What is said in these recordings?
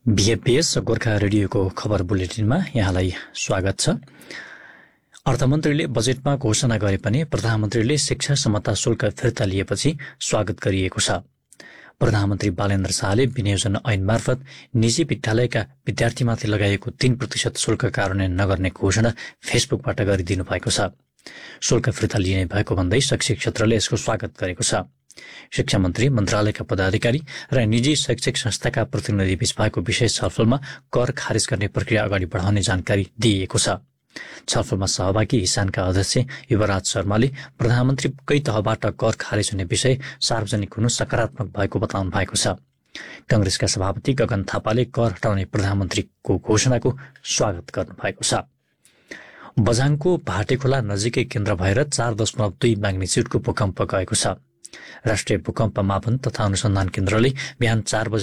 बीएफपीएस गोर्खा रेडियोको खबर बुलेटिनमा यहाँलाई स्वागत छ। अर्थमन्त्रीले बजेटमा घोषणा गरे पनि प्रधानमन्त्रीले शिक्षा समता शुल्क फिर्ता लिएपछि स्वागत गरिएको छ। प्रधानमन्त्री बालेन्द्र शाहले विनियोजन ऐन मार्फत निजी विद्यालयका विद्यार्थीमाथि लगाइएको 3% शुल्क कार्यान्वयन नगर्ने घोषणा फेसबुकबाट गरिदिनु भएको छ। शुल्क फिर्ता लिने भएको भन्दै शैक्षिक क्षेत्रले यसको स्वागत गरेको छ। शिक्षा मन्त्री, मन्त्रालयका पदाधिकारी र निजी शैक्षिक संस्थाका प्रतिनिधिबीच भएको विशेष छलफलमा कर खारेज गर्ने प्रक्रिया अगाडि बढाउने जानकारी दिइएको छ। छलफलमा सहभागी हिसानका अध्यक्ष युवराज शर्माले प्रधानमन्त्रीकै तहबाट कर खारेज हुने विषय सार्वजनिक हुनु सकारात्मक भएको बताउनु भएको छ। कांग्रेसका सभापति गगन थापाले कर हटाउने प्रधानमन्त्रीको घोषणाको स्वागत गर्नु भएको छ। बझाङको भाटेखोला नजिकै केन्द्र भएर 4.2 म्याग्निच्युडको भूकम्प गएको छ। राष्ट्रिय भूकम्प मापन तथा अनुसन्धान केन्द्रले बिहान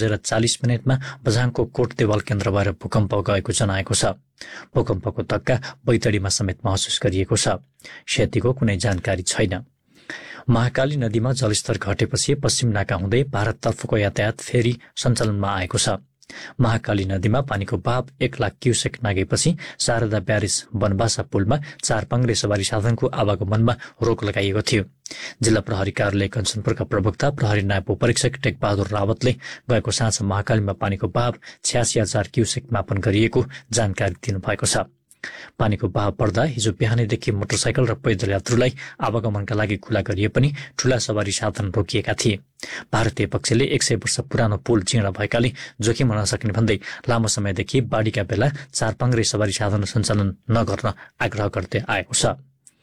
4:40 बझाङको कोट देवाल केन्द्र भएर भूकम्प गएको जनाएको छ। भूकम्पको धक्का बैतडीमा समेत महसुस गरिएको छ। क्षतिको कुनै जानकारी छैन। महाकाली नदीमा जलस्तर घटेपछि पश्चिम नाका हुँदै भारततर्फको यातायात फेरि सञ्चालनमा आएको छ। महाकाली नदीमा पानीको बहाव 1 लाख क्युसेक नागेपछि शारदा ब्यारेज बनबासा पुलमा चारपाङ्ग्रे सवारी साधनको आवागमनमा रोक लगाइएको थियो। जिल्ला प्रहरी कार्यालय कञ्चनपुरका प्रवक्ता प्रहरी नायब उपरीक्षक टेकबहादुर रावतले गएको साँझ महाकालीमा पानीको बहाव 86,000 क्युसेक मापन गरिएको जानकारी दिनुभएको छ। पानीको बहाव बढ्दा हिजो बिहानैदेखि मोटरसाइकल र पैदल यात्रुलाई आवागमनका लागि खुला गरिए पनि ठूला सवारी साधन रोकिएका थिए। भारतीय पक्षले 100 वर्ष पुरानो पुल जीर्ण भएकाले जोखिम हुन सक्ने भन्दै लामो समयदेखि बाढीका बेला चारपाङ्ग्रे सवारी साधन सञ्चालन नगर्न आग्रह गर्दै आएको छ।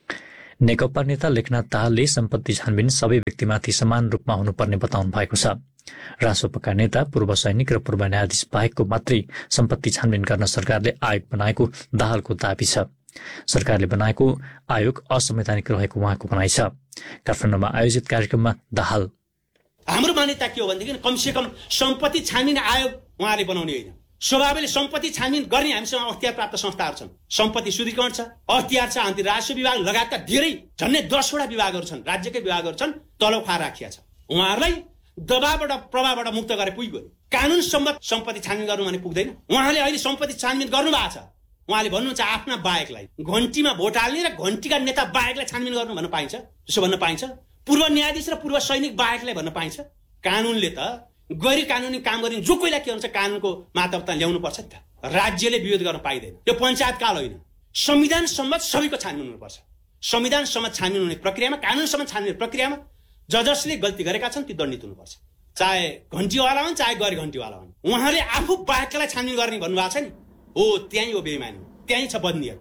नेकपा नेता लेखनाथ दाहालले सम्पत्ति छानबिन सबै व्यक्तिमाथि समान रूपमा हुनुपर्ने बताउनु भएको छ। रासोपाका नेता, पूर्व सैनिक र पूर्व न्यायाधीश बाहेकको मात्रै सम्पत्ति छानबिन गर्न सरकारले आयोग बनाएको दाहालको दाबी छ। सरकारले बनाएको आयोग असंवैधानिक रहेको उहाँको भनाइ छ। काठमाडौँमा आयोजित कार्यक्रममा दाहाल, हाम्रो मान्यता के हो भनेदेखि कमसेकम सम्पत्ति छानबिन आयोग उहाँले बनाउने होइन। स्वभावले सम्पत्ति छानबिन गर्ने हामीसँग अख्तियार प्राप्त संस्थाहरू छन्। सम्पत्ति शुद्धिकरण छ, अख्तियार छ। अन्त राजस्व विभाग लगायतका धेरै झन्डै 10 वटा विभागहरू छन्, राज्यकै विभागहरू छन्, तलब खा राखिया छ। उहाँहरूलाई दबावबाट प्रभावबाट मुक्त गरे पुग्यो। कानुन सम्मत सम्पत्ति छानबिन गर्नु भने पुग्दैन। उहाँले अहिले सम्पत्ति छानबिन गर्नु भएको छ। उहाँले भन्नुहुन्छ आफ्ना बाहेकलाई घण्टीमा भोट हाल्ने र घण्टीका नेता बाहेकलाई छानबिन गर्नु भन्न पाइन्छ, त्यसो भन्न पाइन्छ। पूर्व न्यायाधीश र पूर्व सैनिक बाहेकलाई भन्न पाइन्छ। कानुनले त गैर कानुनी काम गर्ने जो कोहीलाई के हुन्छ कानुनको मातहतमा ल्याउनु पर्छ नि त। राज्यले विरोध गर्न पाइँदैन। यो पञ्चायत काल होइन। संविधान सम्मत सबैको छानबिन हुनुपर्छ। संविधान सम्मत छानबिन हुने प्रक्रियामा, कानुन सम्मत छानबिन प्रक्रियामा जजले गल्ती गरेका छन् ती दण्डित हुनुपर्छ। चाहे घण्टीवाला हुन् चाहे गैर घण्टीवाला हुन्। उहाँले आफू बाहेकलाई छानबिन गर्ने भन्नुभएको छ नि, हो त्यही हो बेइमानी, त्यही छ बदनियत।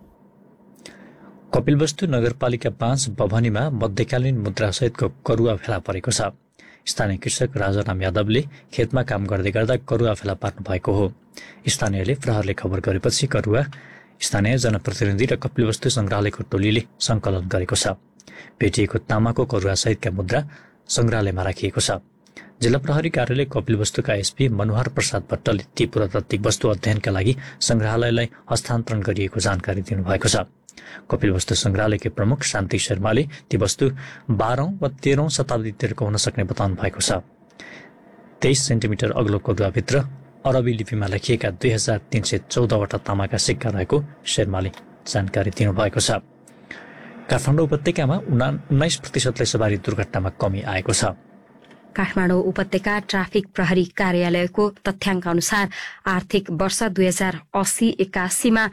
कपिलवस्तु नगरपालिका 5 बभनीमा मध्यकालीन मुद्रासहितको करुवा फेला परेको छ। स्थानीय कृषक राजाराम यादवले खेतमा काम गर्दै गर्दा करुवा फेला पार्नु भएको हो। स्थानीयले प्रहरले खबर गरेपछि करुवा स्थानीय जनप्रतिनिधि र कपिलवस्तु संग्रहालयको टोलीले संकलन गरेको छ। भेटिएको तामाको करुवा सहितका मुद्रा संग्रहालयमा राखिएको छ। जिल्ला प्रहरी कार्यालय कपिलवस्तुका एसपी मनोहर प्रसाद भट्टले ती पुरातात्विक वस्तु अध्ययनका लागि संग्रहालयलाई हस्तान्तरण गरिएको जानकारी दिनुभएको छ। कपिलवस्तु संग्रहालयका प्रमुख शान्ति शर्माले ती वस्तु 12औं वा 13औं शताब्दीतिरको हुन सक्ने बताउनु भएको छ। 23 सेन्टिमिटर अग्लो करुवाभित्र अरबी लिपिमा लेखिएका 2314 वटा तामाका सिक्का रहेको शर्माले जानकारी दिनुभएको छ। काठमाडौँ उपत्यकामा 19% सवारी दुर्घटनामा कमी आएको छ। काठमाडौँ उपत्यका ट्राफिक प्रहरी कार्यालयको तथ्याङ्क अनुसार आर्थिक वर्ष 2080-81 मा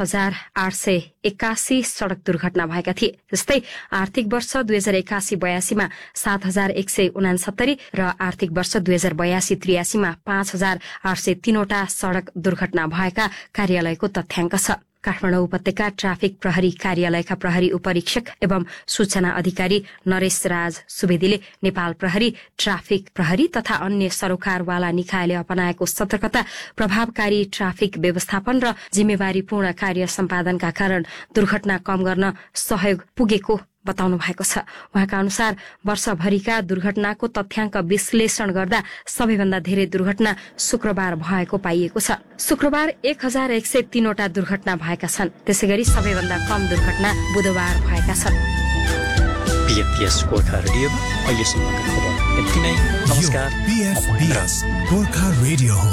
8,881 सड़क दुर्घटना भएका थिए। जस्तै आर्थिक वर्ष 2081-82 मा 7,169 र आर्थिक वर्ष 2082-83 मा 5,803 वटा सड़क दुर्घटना भएका कार्यालयको तथ्याङ्क छ। काठमाडौँ उपत्यका ट्राफिक प्रहरी कार्यालयका प्रहरी उपरीक्षक एवं सूचना अधिकारी नरेश राज सुवेदीले नेपाल प्रहरी, ट्राफिक प्रहरी तथा अन्य सरोकारवाला निकायले अपनाएको सतर्कता, प्रभावकारी ट्राफिक व्यवस्थापन र जिम्मेवारीपूर्ण कार्य सम्पादनका कारण दुर्घटना कम गर्न सहयोग पुगेको बताउनु भएको छ। उहाँका अनुसार वर्षभरिका दुर्घटनाको तथ्याङ्क विश्लेषण गर्दा सबैभन्दा धेरै दुर्घटना शुक्रबार भएको पाइएको छ। शुक्रबार 1,103 वटा दुर्घटना भएका छन्। त्यसैगरी सबैभन्दा कम दुर्घटना बुधबार भएका छन्। बीएफपीएस गोर्खा रेडियोमा अहिलेसम्मका खबर यति नै। नमस्कार।